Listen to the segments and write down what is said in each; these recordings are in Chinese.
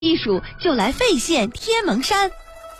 艺术就来费县天门山。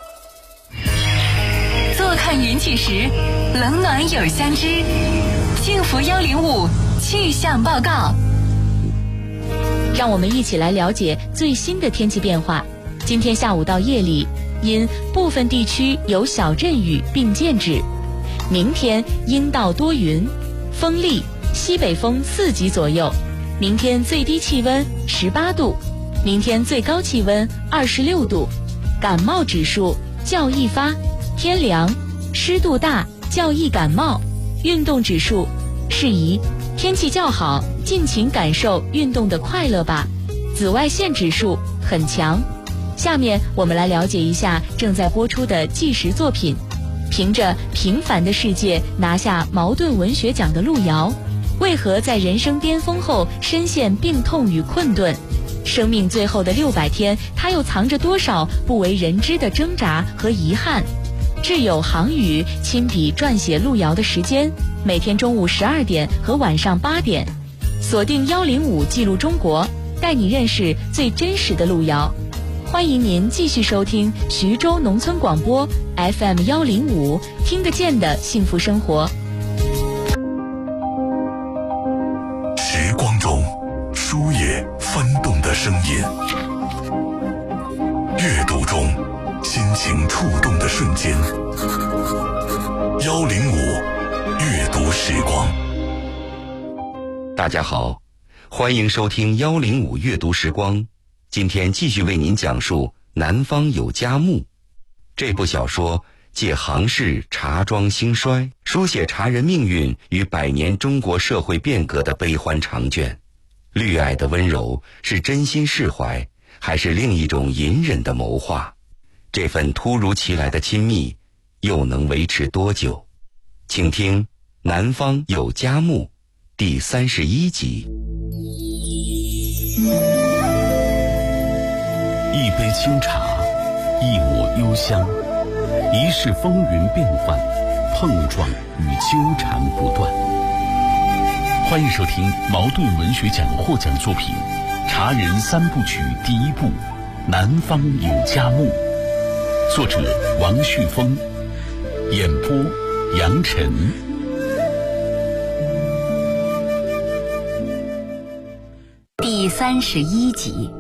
坐看云起时，冷暖有相知。幸福105气象报告， 让我们一起来了解最新的天气变化。今天下午到夜里，因部分地区有小阵雨并见至。明天阴到多云，风力西北风4级左右。明天最低气温18度，明天最高气温26度。感冒指数较易发，天凉，湿度大，较易感冒。运动指数适宜，天气较好，尽情感受运动的快乐吧。紫外线指数很强。下面我们来了解一下正在播出的纪实作品。凭着《平凡的世界》拿下茅盾文学奖的路遥，为何在人生巅峰后深陷病痛与困顿？生命最后的600天，他又藏着多少不为人知的挣扎和遗憾？挚友航宇亲笔撰写路遥的时间，每天中午12点和晚上8点，锁定105记录中国，带你认识最真实的路遥。欢迎您继续收听徐州农村广播 FM 105，听得见的幸福生活。 时光中书页翻动的声音，阅读中心情触动的瞬间。105阅读时光。 大家好，欢迎收听105阅读时光。今天继续为您讲述《南方有佳木》这部小说，借杭氏茶庄兴衰，书写茶人命运与100年中国社会变革的悲欢长卷。绿爱的温柔是真心释怀，还是另一种隐忍的谋划？这份突如其来的亲密又能维持多久？请听《南方有佳木》第31集。 一杯清茶，一抹幽香，一世风云变幻，碰撞与纠缠不断。欢迎收听茅盾文学奖获奖作品《茶人3部曲》第1部《南方有佳木》，作者王旭峰，演播杨晨。 第31集。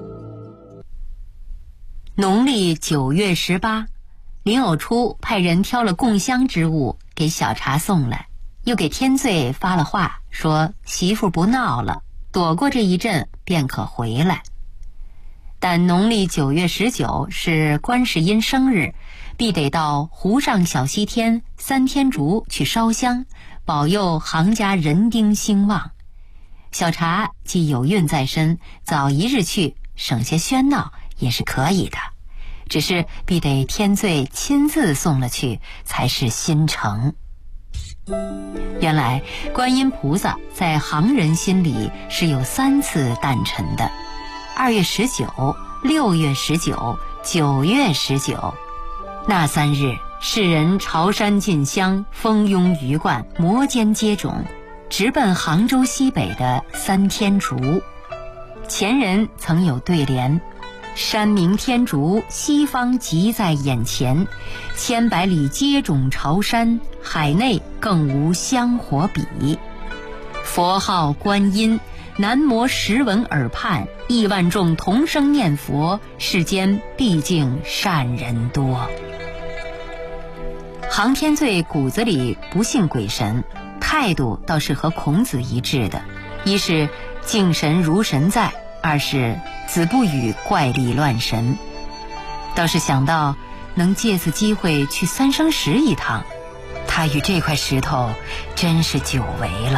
农历9月18，林偶初派人挑了供香之物给小茶送来，又给天罪发了话，说媳妇不闹了，躲过这一阵便可回来。但农历9月19是观世音生日，必得到湖上小西天3天竺去烧香，保佑行家人丁兴旺。小茶既有孕在身，早一日去，省些喧闹也是可以的，只是必得天罪亲自送了去，才是心诚。原来观音菩萨在行人心里是有3次诞辰的，2月19、6月19、9月19。那3日，世人朝山进香，蜂拥鱼贯，摩肩接踵，直奔杭州西北的3天竺。前人曾有对联：山明天竺，西方即在眼前，千百里接踵朝山，海内更无香火比。佛号观音，南摩10闻耳畔，亿万众同声念佛，世间毕竟善人多。杭天罪骨子里不信鬼神，态度倒是和孔子一致的，一是敬神如神在，二是子不语怪力乱神。倒是想到能借此机会去三生石一趟，他与这块石头真是久违了。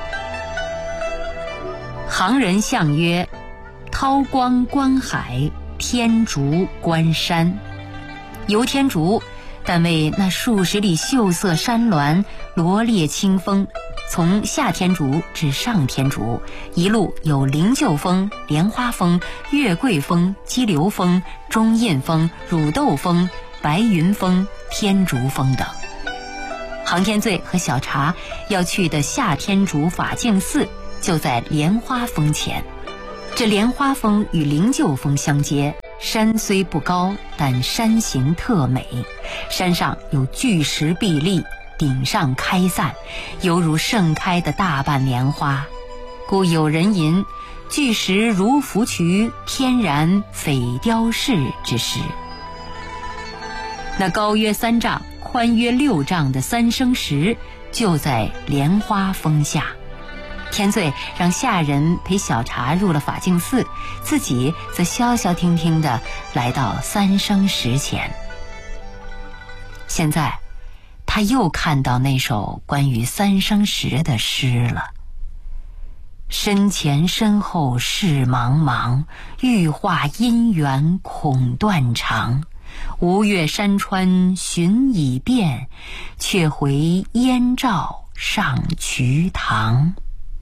行人相曰：韬光观海，天竺观山。游天竺，但为那数十里秀色山峦，罗列清风，从下天竺至上天竺，一路有灵鹫峰、莲花峰、月桂峰、激流峰、中印峰、乳豆峰、白云峰、天竺峰等。杭天罪和小茶要去的下天竺法净寺就在莲花峰前， 这莲花峰与灵鹫峰相接，山虽不高，但山形特美。山上有巨石壁立，顶上开散，犹如盛开的大瓣莲花。故有人吟巨石如芙蕖，天然匪雕饰之诗。那高约3丈，宽约6丈的三生石就在莲花峰下。天罪让下人陪小茶入了法净寺，自己则消消停停地来到三生石前。现在他又看到那首关于三生石的诗了。身前身后事茫茫，欲化姻缘恐断肠。吴越山川寻已遍，却回燕赵上瞿塘。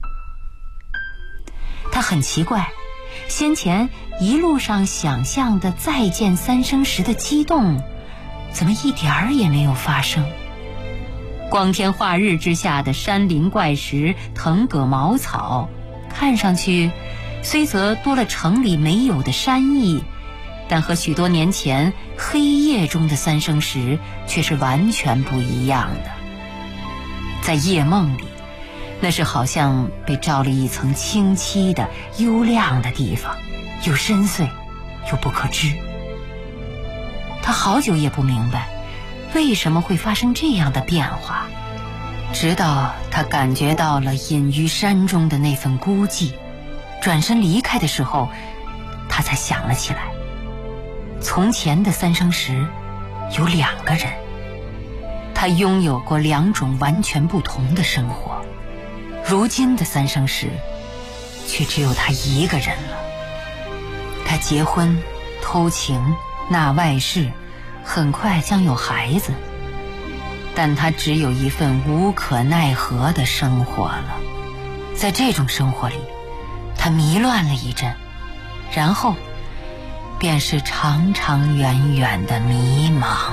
他很奇怪，先前一路上想象的再见三生石的激动，怎么一点儿也没有发生？光天化日之下的山林怪石、藤葛茅草，看上去虽则多了城里没有的山意，但和许多年前黑夜中的三生石却是完全不一样的。在夜梦里，那是好像被罩了一层清漆的幽亮的地方，又深邃又不可知。他好久也不明白为什么会发生这样的变化，直到他感觉到了隐于山中的那份孤寂，转身离开的时候，他才想了起来，从前的三生石有2个人，他拥有过2种完全不同的生活。如今的三生石却只有他一个人了。他结婚、偷情、纳外室，很快将有孩子，但他只有一份无可奈何的生活了。在这种生活里，他迷乱了一阵，然后便是长长远远的迷茫。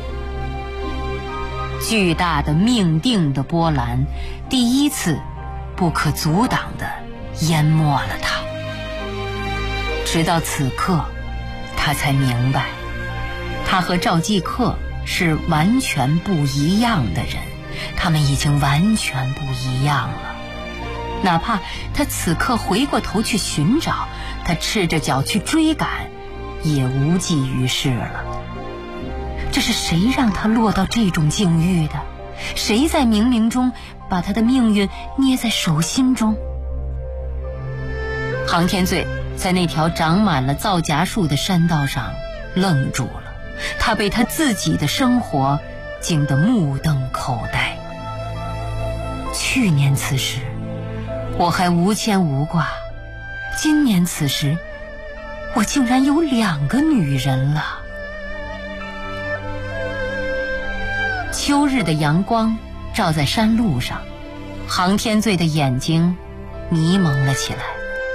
巨大的命定的波澜，第一次不可阻挡地淹没了他。直到此刻，他才明白，他和赵继克是完全不一样的人，他们已经完全不一样了。哪怕他此刻回过头去寻找，他赤着脚去追赶，也无济于事了。这是谁让他落到这种境遇的？谁在冥冥中把他的命运捏在手心中？杭天罪在那条长满了皂荚树的山道上愣住了，他被他自己的生活惊得目瞪口呆。去年此时我还无牵无挂，今年此时我竟然有2个女人了。秋日的阳光照在山路上，杭天罪的眼睛迷蒙了起来。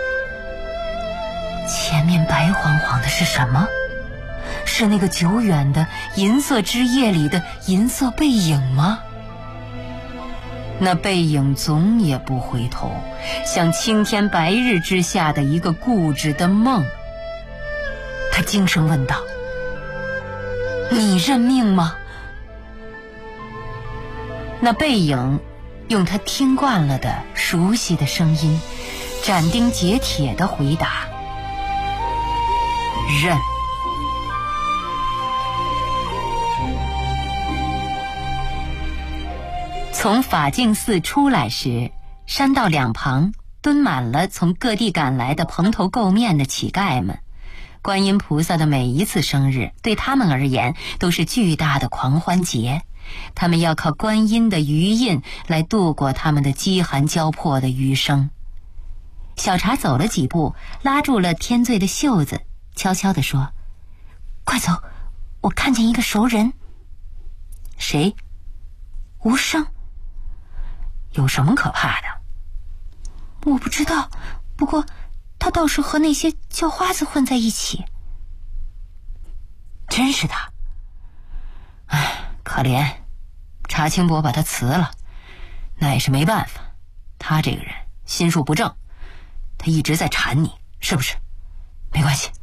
前面白晃晃的是什么？是那个久远的银色之夜里的银色背影吗？那背影总也不回头，像青天白日之下的一个固执的梦。他惊声问道：你认命吗？那背影用他听惯了的熟悉的声音，斩钉截铁地回答：认。从法净寺出来时，山道2旁蹲满了从各地赶来的蓬头垢面的乞丐们。观音菩萨的每一次生日，对他们而言都是巨大的狂欢节。他们要靠观音的余印来度过他们的饥寒交迫的余生。小茶走了几步，拉住了天罪的袖子，悄悄地说：快走，我看见一个熟人。谁？无声。有什么可怕的？我不知道，不过他倒是和那些叫花子混在一起。真是他。唉，可怜，查清伯把他辞了，那也是没办法。他这个人心术不正，他一直在缠你， 是不是？没关系，